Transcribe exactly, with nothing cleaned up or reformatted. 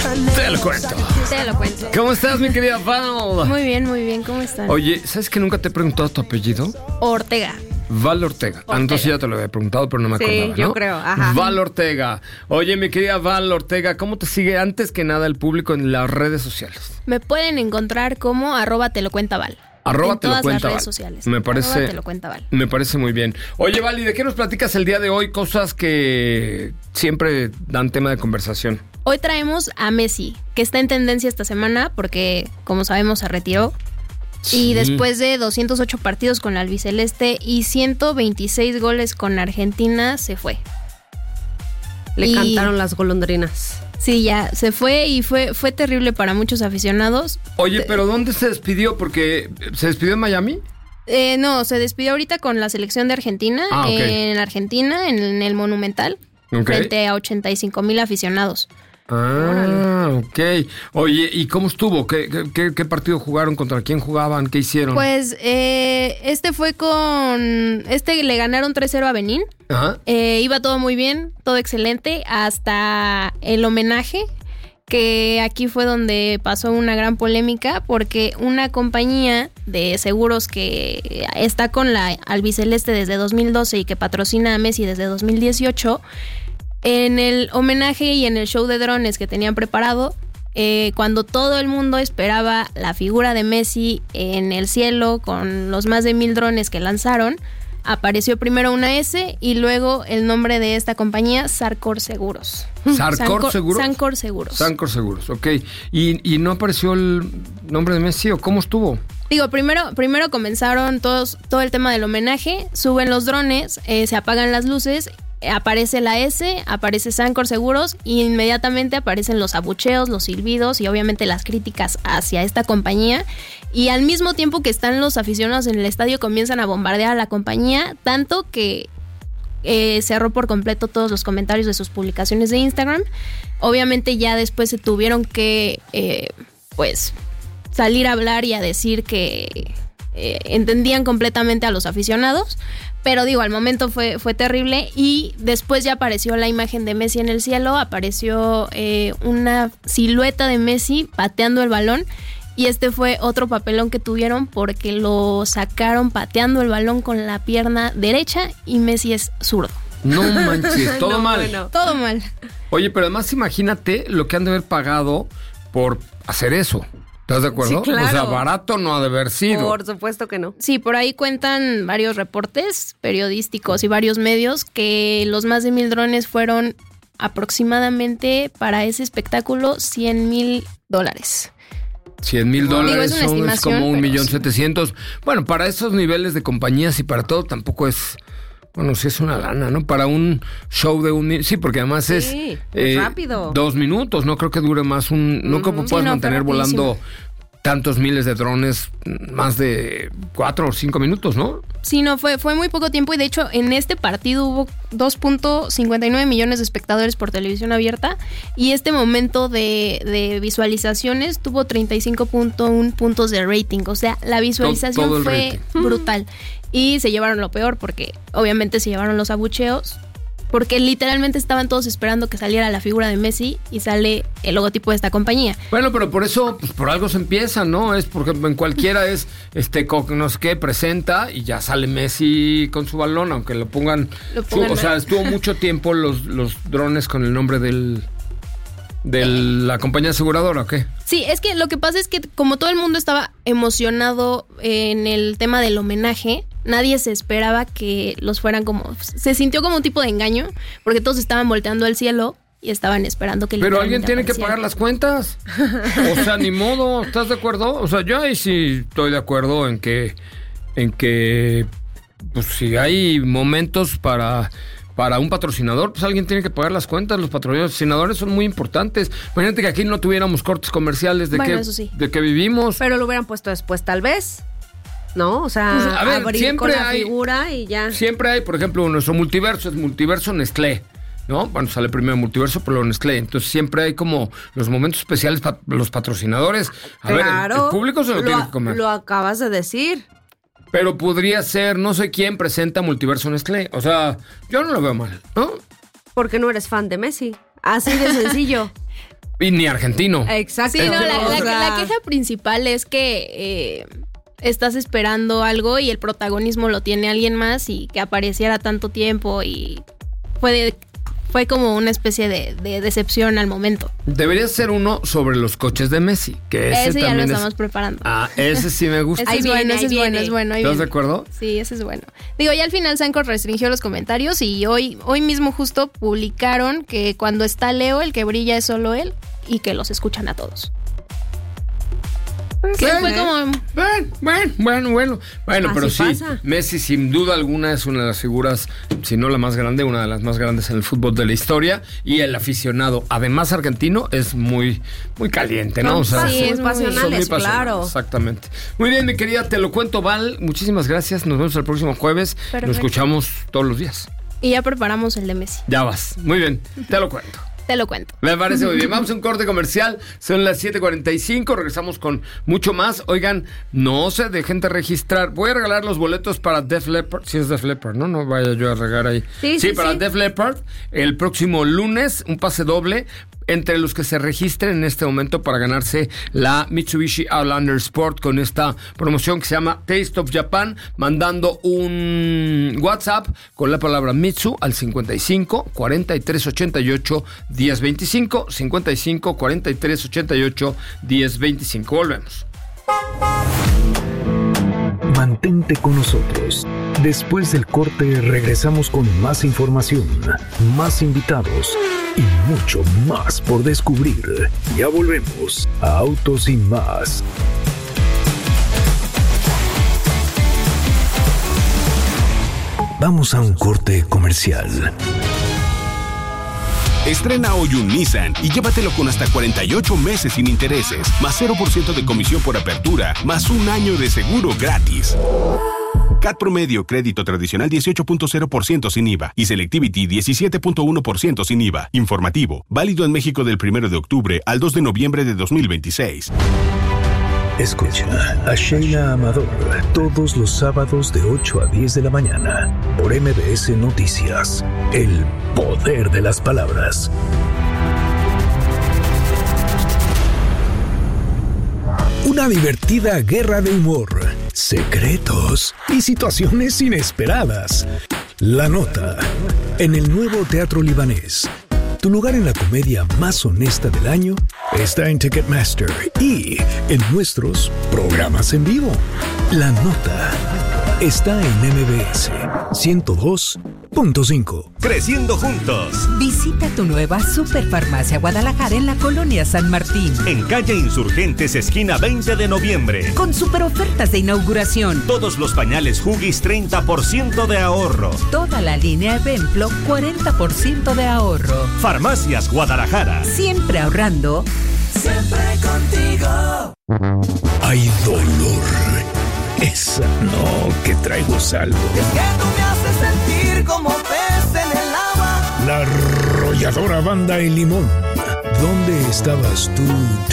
Te lo cuento. Te lo cuento. ¿Cómo estás, mi querida Val? Muy bien, muy bien. ¿Cómo están? Oye, ¿sabes que nunca te he preguntado tu apellido? Ortega. Val Ortega. Ortega. Ah, entonces ya te lo había preguntado, pero no me Sí, acordaba, yo ¿no? creo, ajá. Val Ortega. Oye, mi querida Val Ortega, ¿cómo te sigue antes que nada el público en las redes sociales? Me pueden encontrar como arroba te lo cuenta Val. Arroba en te lo todas cuenta las redes Val. sociales. Me parece, Arroba te lo cuenta Val. me parece muy bien. Oye, Val, ¿y de qué nos platicas el día de hoy? Cosas que siempre dan tema de conversación. Hoy traemos a Messi, que está en tendencia esta semana porque, como sabemos, se retiró. Sí. Y después de doscientos ocho partidos con la albiceleste y ciento veintiséis goles con Argentina, se fue. Le Y- cantaron las golondrinas. Sí, ya, se fue y fue, fue terrible para muchos aficionados. Oye, pero ¿dónde se despidió? Porque ¿se despidió en Miami? Eh, no, se despidió ahorita con la selección de Argentina, Ah, ok. en Argentina, en el Monumental, Ok. frente a ochenta y cinco mil aficionados. Ah, ok. Oye, ¿y cómo estuvo? ¿Qué, qué, qué partido jugaron? ¿Contra quién jugaban? ¿Qué hicieron? Pues eh, este fue con... Este le ganaron tres cero a Benín. Ajá. Eh, iba todo muy bien, todo excelente, hasta el homenaje, que aquí fue donde pasó una gran polémica, porque una compañía de seguros que está con la albiceleste desde dos mil doce y que patrocina a Messi desde dos mil dieciocho, en el homenaje y en el show de drones que tenían preparado, eh, cuando todo el mundo esperaba la figura de Messi en el cielo con los más de mil drones que lanzaron, apareció primero una S y luego el nombre de esta compañía, Sarcor Seguros. ¿Sarcor Seguros? Sancor Seguros. Sancor Seguros, ok. ¿Y, ¿Y no apareció el nombre de Messi o cómo estuvo? Digo, primero, primero comenzaron todos, todo el tema del homenaje, suben los drones, eh, se apagan las luces, eh, aparece la S, aparece Sancor Seguros y inmediatamente aparecen los abucheos, los silbidos y obviamente las críticas hacia esta compañía. Y al mismo tiempo que están los aficionados en el estadio comienzan a bombardear a la compañía, tanto que eh, cerró por completo todos los comentarios de sus publicaciones de Instagram. Obviamente ya después se tuvieron que, eh, pues, salir a hablar y a decir que eh, entendían completamente a los aficionados. Pero digo, al momento fue, fue terrible y después ya apareció la imagen de Messi en el cielo, apareció eh, una silueta de Messi pateando el balón y este fue otro papelón que tuvieron porque lo sacaron pateando el balón con la pierna derecha y Messi es zurdo. No manches, todo No, mal. bueno. Todo mal. Oye, pero además imagínate lo que han de haber pagado por hacer eso. ¿Estás de acuerdo? Sí, claro. O sea, barato no ha de haber sido. Por supuesto que no. Sí, por ahí cuentan varios reportes periodísticos y varios medios que los más de mil drones fueron aproximadamente para ese espectáculo cien mil dólares. cien mil Digo, dólares es una son es estimación, como un pero millón sí. setecientos. Bueno, para esos niveles de compañías y para todo tampoco es... Bueno, sí es una lana, ¿no? Para un show de un... mi- Sí, porque además Sí, es... es rápido. Dos minutos, no creo que dure más un... No creo que Sí, puedas no, mantener fue rapidísimo. volando tantos miles de drones más de cuatro o cinco minutos, ¿no? Sí, no, fue, fue muy poco tiempo y de hecho en este partido hubo dos punto cincuenta y nueve millones de espectadores por televisión abierta y este momento de, de visualizaciones tuvo treinta y cinco punto uno puntos de rating, o sea, la visualización todo el fue rating. brutal y se llevaron lo peor porque obviamente se llevaron los abucheos porque literalmente estaban todos esperando que saliera la figura de Messi y sale el logotipo de esta compañía. Bueno, pero por eso, pues por algo se empieza, ¿no? Es porque en cualquiera es, este, co- no sé qué, presenta y ya sale Messi con su balón, aunque lo pongan... Lo su- pongan o sea, mal. estuvo mucho tiempo los, los drones con el nombre del... de la compañía aseguradora, ¿o qué? Sí, es que lo que pasa es que como todo el mundo estaba emocionado en el tema del homenaje, nadie se esperaba que los fueran como... Se sintió como un tipo de engaño, porque todos estaban volteando al cielo y estaban esperando que... Pero alguien tiene que literalmente pagar las cuentas. O sea, ni modo, ¿estás de acuerdo? O sea, yo ahí sí estoy de acuerdo en que... En que... Pues si hay momentos para... Para un patrocinador, pues alguien tiene que pagar las cuentas. Los patrocinadores son muy importantes. Imagínate que aquí no tuviéramos cortes comerciales de, Bueno, que, eso sí. de que vivimos. Pero lo hubieran puesto después, tal vez. ¿No? O sea, Pues, a ver, abrir siempre con la hay- figura y ya. Siempre hay, por ejemplo, nuestro multiverso es multiverso Nestlé, ¿no? Bueno, sale primero multiverso, pero Nestlé. Entonces siempre hay como los momentos especiales para los patrocinadores. A ver, el- el, público se lo, tiene a- que comer. Lo acabas de decir. Pero podría ser, no sé quién presenta multiverso Nestlé. O sea, yo no lo veo mal, ¿no? Porque no eres fan de Messi. Así de sencillo. Y ni argentino. Exacto. Sí, no, la, la- O sea, la queja principal es que eh, estás esperando algo y el protagonismo lo tiene alguien más y que apareciera tanto tiempo y fue, de- fue como una especie de, de decepción al momento. Debería ser uno sobre los coches de Messi, que ese, Ese, ya lo también estamos es... preparando. Ah, ese sí me gusta. Ese Ahí es viene, bueno, ese ahí es bueno, viene. es bueno. ahí ¿Estás de viene. acuerdo? Sí, ese es bueno. Digo, ya al final Sancor restringió los comentarios y hoy, hoy mismo justo publicaron que cuando está Leo, el que brilla es solo él y que los escuchan a todos. Que Sí, fue ¿eh? como... Bueno, bueno, bueno, bueno. Bueno, Así pero sí, pasa. Messi sin duda alguna es una de las figuras, si no la más grande, una de las más grandes en el fútbol de la historia. Y el aficionado, además argentino, es muy, muy caliente, ¿no? Son Sí, es muy- pasionales, son muy pasionales, claro. Exactamente. Muy bien, mi querida, te lo cuento, Val. Muchísimas gracias. Nos vemos el próximo jueves. Perfecto. Nos escuchamos todos los días. Y ya preparamos el de Messi. Ya vas. Muy bien, te lo cuento. Te lo cuento. Me parece muy bien. Vamos a un corte comercial. Son las siete cuarenta y cinco. Regresamos con mucho más. Oigan, no se dejen de registrar. Voy a regalar los boletos para Def Leppard. Si es Def Leppard, ¿no? No vaya yo a regar ahí. Sí, sí, para sí. Def Leppard. El próximo lunes, un pase doble entre los que se registren en este momento para ganarse la Mitsubishi Outlander Sport con esta promoción que se llama Taste of Japan, mandando un WhatsApp con la palabra Mitsu al cincuenta y cinco, cuarenta y tres, ochenta y ocho, diez veinticinco, cincuenta y cinco, cuarenta y tres, ochenta y ocho, diez veinticinco. Volvemos. Mantente con nosotros. Después del corte regresamos con más información, más invitados y mucho más por descubrir. Ya volvemos a Autos y Más. Vamos a un corte comercial. Estrena hoy un Nissan y llévatelo con hasta cuarenta y ocho meses sin intereses, más cero por ciento de comisión por apertura, más un año de seguro gratis. C A T promedio, crédito tradicional dieciocho punto cero por ciento sin I V A y Selectivity diecisiete punto uno por ciento sin I V A. Informativo, válido en México del primero de octubre al dos de noviembre de dos mil veintiséis. Escucha a Sheila Amador todos los sábados de ocho a diez de la mañana por M B S Noticias. El poder de las palabras. Una divertida guerra de humor, secretos y situaciones inesperadas. La Nota, en el nuevo Teatro Libanés. Tu lugar en la comedia más honesta del año está en Ticketmaster y en nuestros programas en vivo. La Nota está en M B S ciento dos punto cinco. Creciendo juntos. Visita tu nueva Superfarmacia Guadalajara en la colonia San Martín. En calle Insurgentes, esquina veinte de noviembre. Con super ofertas de inauguración. Todos los pañales Huggies, treinta por ciento de ahorro. Toda la línea Eventlo, cuarenta por ciento de ahorro. Farmacias Guadalajara. Siempre ahorrando. Siempre contigo. Hay dolor. Esa no, que traigo saldo. Es que tú me haces sentir como pez en el agua. La arrolladora Banda El Limón. ¿Dónde estabas tú?